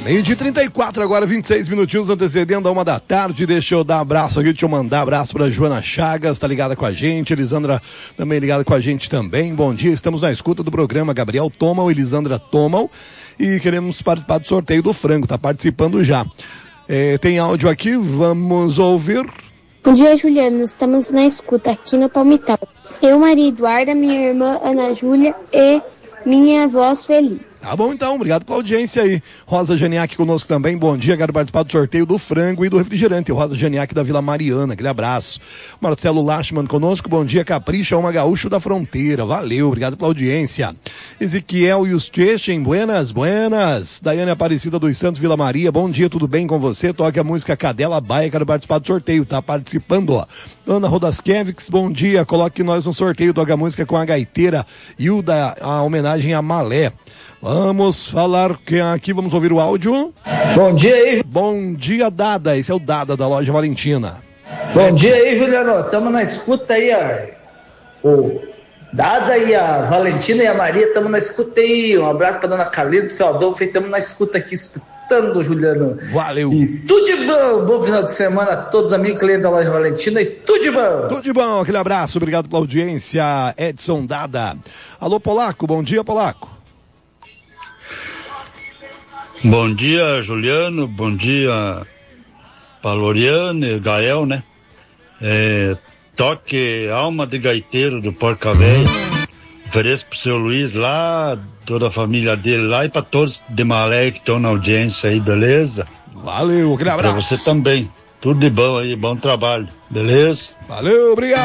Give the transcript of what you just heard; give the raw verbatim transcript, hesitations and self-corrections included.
Meio de trinta e quatro agora, vinte e seis minutinhos antecedendo a uma da tarde. Deixa eu dar um abraço aqui, deixa eu mandar um abraço pra Joana Chagas, tá ligada com a gente, Elisandra também ligada com a gente também. Bom dia, estamos na escuta do programa Gabriel Tomal, Elisandra Tomal, e queremos participar do sorteio do frango, tá participando já. É, tem áudio aqui, vamos ouvir. Bom dia, Juliano, estamos na escuta aqui no Palmital. Eu, Maria Eduarda, minha irmã Ana Júlia e minha avó Sueli. Tá bom então, obrigado pela audiência aí. Rosa Janiak conosco também, bom dia, quero participar do sorteio do frango e do refrigerante. Rosa Janiak da Vila Mariana, aquele abraço. Marcelo Lachman conosco, bom dia, Capricha, uma gaúcho da fronteira, valeu, obrigado pela audiência. Ezequiel Yustechen, buenas, buenas. Daiane Aparecida dos Santos, Vila Maria, bom dia, tudo bem com você? Toque a música Cadela Baia, quero participar do sorteio, tá participando, ó. Ana Rodaskevics, bom dia, coloque nós no sorteio, toque a música com a gaiteira Hilda, a homenagem a Malé. Vamos falar que aqui, vamos ouvir o áudio. Bom dia aí. Bom dia, Dada. Esse é o Dada da loja Valentina. Bom dia aí, Juliano. Estamos na escuta aí, ó. O Dada e a Valentina e a Maria, estamos na escuta aí. Um abraço para dona Calil, pro seu Adolfo. Estamos na escuta aqui, escutando, Juliano. Valeu. E tudo de bom. Bom final de semana a todos os amigos clientes da loja Valentina e tudo de bom. Tudo de bom. Aquele abraço. Obrigado pela audiência, Edson Dada. Alô, Polaco. Bom dia, Polaco. Bom dia, Juliano, bom dia, Paloriane, Gael, né? É, toque Alma de Gaiteiro do Porca Véia, ofereço pro seu Luiz lá, toda a família dele lá e pra todos de Malé que estão na audiência aí, beleza? Valeu, aquele abraço. Pra você também, tudo de bom aí, bom trabalho, beleza? Valeu, obrigado.